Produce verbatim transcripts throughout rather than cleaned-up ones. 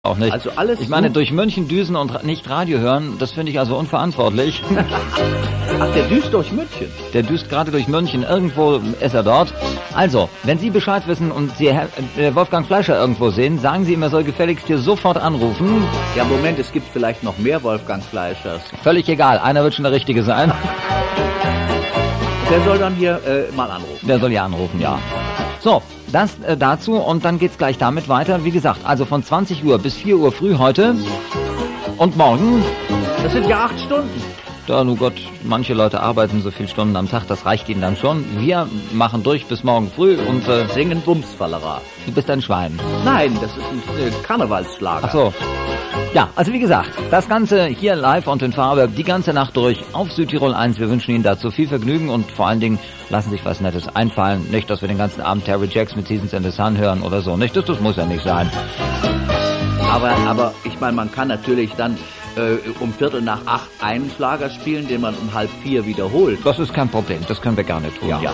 Auch nicht. Also alles ich meine, so durch München düsen und nicht Radio hören, das finde ich also unverantwortlich. Ach, der düst durch München. Der düst gerade durch München. Irgendwo ist er dort. Also, wenn Sie Bescheid wissen und Sie äh, Wolfgang Fleischer irgendwo sehen, sagen Sie ihm, er soll gefälligst hier sofort anrufen. Ja, Moment, es gibt vielleicht noch mehr Wolfgang Fleischers. Völlig egal, einer wird schon der Richtige sein. Der soll dann hier äh, mal anrufen. Der soll ja anrufen, ja. So, das äh, dazu und dann geht's gleich damit weiter. Wie gesagt, also von zwanzig Uhr bis vier Uhr früh heute und morgen. Das sind ja acht Stunden. Ja, nun Gott, manche Leute arbeiten so viele Stunden am Tag, das reicht ihnen dann schon. Wir machen durch bis morgen früh und äh, singen Bumsfallera. Du bist ein Schwein. Nein, das ist ein äh, Karnevalsschlager. Ach so. Ja, also wie gesagt, das Ganze hier live und in Farbe, die ganze Nacht durch auf Südtirol eins. Wir wünschen Ihnen dazu viel Vergnügen und vor allen Dingen lassen sich was Nettes einfallen. Nicht, dass wir den ganzen Abend Terry Jacks mit Seasons in the Sun hören oder so. Nicht, das, das muss ja nicht sein. Aber, aber ich meine, man kann natürlich dann äh, um Viertel nach acht einen Schlager spielen, den man um halb vier wiederholt. Das ist kein Problem, das können wir gerne tun, ja. ja.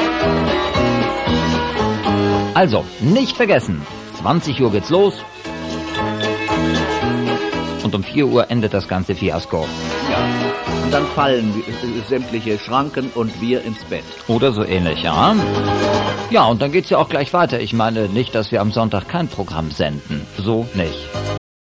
Also, nicht vergessen, zwanzig Uhr geht's los. Und um vier Uhr endet das ganze Fiasko. Ja, und dann fallen sämtliche Schranken und wir ins Bett. Oder so ähnlich, ja. Ja, und dann geht's ja auch gleich weiter. Ich meine nicht, dass wir am Sonntag kein Programm senden. So nicht.